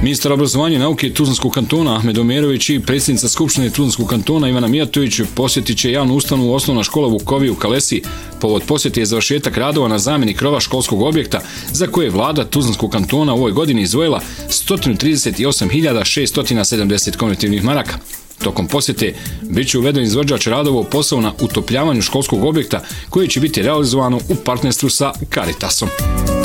Ministar obrazovanja i nauke Tuzlanskog kantona Ahmed Omerović i predsjednica Skupštine Tuzlanskog kantona Ivana Mijatović posjetit će javnu ustanovu Osnovna škola Vukovi u Kalesi. Povod posjete je završetak radova na zamjeni krova školskog objekta za koje je vlada Tuzlanskog kantona u ovoj godini izdvojila 138.670 konvertivnih maraka. Tokom posjete bit će uveden izvođač radova u posao na utopljavanju školskog objekta koje će biti realizovano u partnerstvu sa Caritasom.